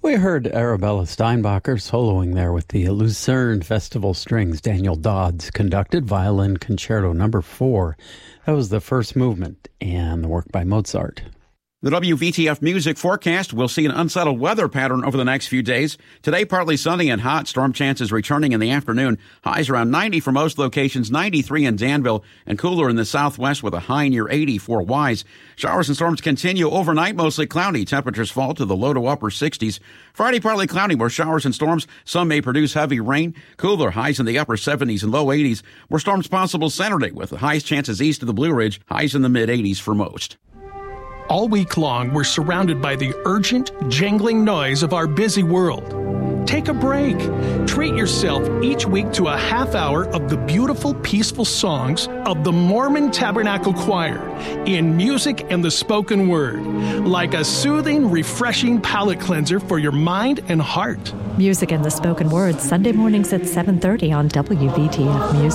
We heard Arabella Steinbacher soloing there with the Lucerne Festival Strings. Daniel Dodds conducted Violin Concerto No. 4. That was the first movement and the work by Mozart. The WVTF music forecast will see an unsettled weather pattern over the next few days. Today, partly sunny and hot. Storm chances returning in the afternoon. Highs around 90 for most locations, 93 in Danville, and cooler in the southwest with a high near 80 for Wise. Showers and storms continue overnight, mostly cloudy. Temperatures fall to the low to upper 60s. Friday, partly cloudy, more showers and storms. Some may produce heavy rain. Cooler, highs in the upper 70s and low 80s. More storms possible Saturday with the highest chances east of the Blue Ridge. Highs in the mid 80s for most. All week long, we're surrounded by the urgent, jangling noise of our busy world. Take a break. Treat yourself each week to a half hour of the beautiful, peaceful songs of the Mormon Tabernacle Choir in music and the spoken word, like a soothing, refreshing palate cleanser for your mind and heart. Music and the spoken word, Sunday mornings at 7:30 on WVTF Music.